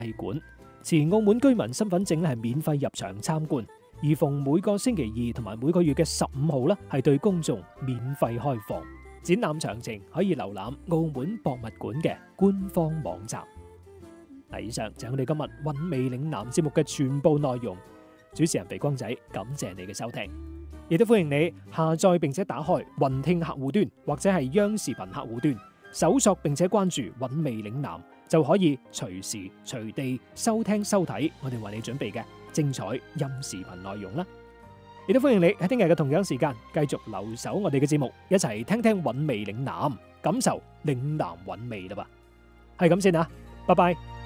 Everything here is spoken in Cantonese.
館。持澳門居民身份證咧係免費入場參觀，而逢每個星期二同埋每個月嘅15號咧係對公眾免費開放。展覽詳情可以瀏覽澳門博物館嘅官方網站。以上就係我哋今日韻味嶺南節目嘅全部內容。主持人肥光仔，感謝你嘅收聽，亦都歡迎你下載並且打開雲聽客戶端或者係央視頻客戶端，搜索並且關注韻味嶺南，就可以隨時隨地收聽收睇我哋為你準備嘅精彩音視頻內容啦。亦都歡迎你喺聽日嘅同樣時間繼續留守我哋嘅節目，一齊聽聽韻味嶺南，感受嶺南韻味啦噃。係咁先啊，拜拜。